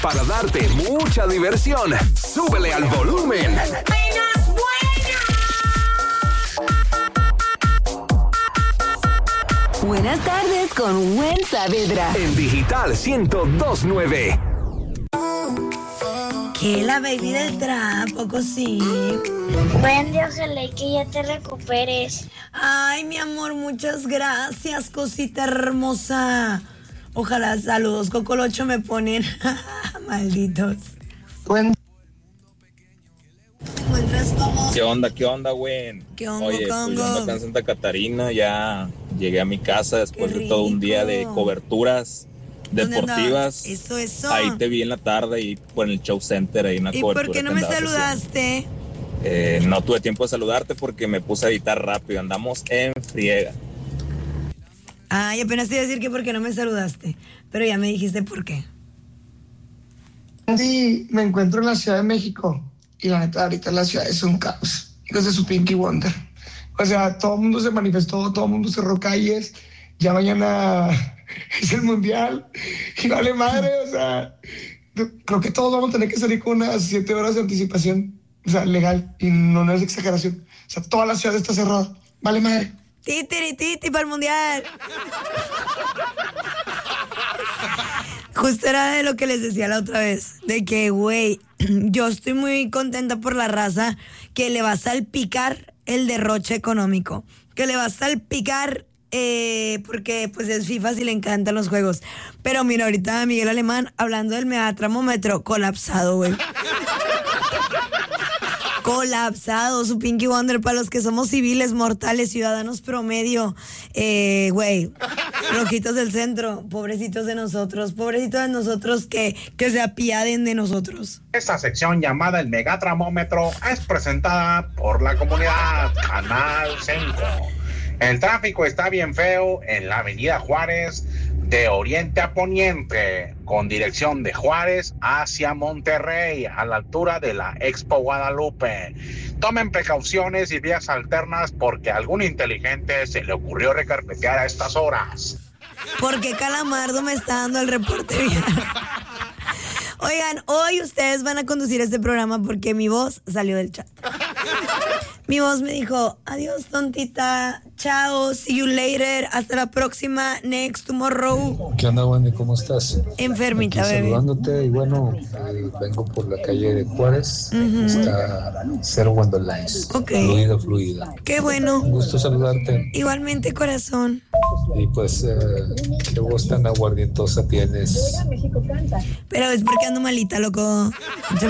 Para darte mucha diversión, súbele al volumen. Buenas tardes con Gwen Saavedra. En Digital 102.9. ¿Qué? La baby del trap, poco sí. Buen día, ojalá que ya te recuperes. Ay, mi amor, muchas gracias, cosita hermosa. Ojalá, saludos, Cocolocho me ponen. Malditos. ¿Qué onda, güey? ¿Qué onda, Oye, pues Congo? yo ando acá en Santa Catarina, ya llegué a mi casa después Qué de todo un día de rico. coberturas ¿Dónde deportivas. andabas? Eso. Ahí te vi en la tarde y por el show center ahí una ¿Y cobertura. por qué no que me andabas saludaste? haciendo. No tuve tiempo de saludarte porque me puse a editar rápido, andamos en friega. Ay, apenas te iba a decir que por qué no me saludaste. Pero ya me dijiste por qué. Sí, me encuentro en la Ciudad de México y la neta ahorita la ciudad es un caos, hijos de su Pinky Wonder. O sea, todo el mundo se manifestó, todo el mundo cerró calles, ya mañana es el Mundial y vale madre, o sea, creo que todos vamos a tener que salir con unas 7 horas de anticipación, o sea, legal, y no es exageración. O sea, toda la ciudad está cerrada, vale madre. Titi para el Mundial. Justo era de lo que les decía la otra vez, de que, güey, yo estoy muy contenta por la raza que le va a salpicar el derroche económico, que le va a salpicar porque pues es FIFA si le encantan los juegos. Pero mira, ahorita Miguel Alemán hablando del megatramómetro, colapsado, güey. Colapsado, su Pinky Wonder para los que somos civiles, mortales, ciudadanos promedio. Güey, loquitos del centro, pobrecitos de nosotros que se apiaden de nosotros. Esta sección llamada el Megatramómetro es presentada por la comunidad Canal 5. El tráfico está bien feo en la avenida Juárez de oriente a poniente, con dirección de Juárez hacia Monterrey, a la altura de la Expo Guadalupe. Tomen precauciones y vías alternas porque a algún inteligente se le ocurrió recarpetear a estas horas. Porque Calamardo me está dando el reporte bien. Oigan, hoy ustedes van a conducir este programa porque mi voz salió del chat. Mi voz me dijo, adiós tontita, chao, see you later, hasta la próxima, next tomorrow. ¿Qué onda, Wendy? ¿Cómo estás? Enfermita, aquí bebé. saludándote y bueno, vengo por la calle de Juárez, está cero Wonderlines, Ok. fluida. Qué bueno. Un gusto saludarte Igualmente, corazón. y pues qué voz tan aguardientosa tienes. Pero es porque ando malita, loco.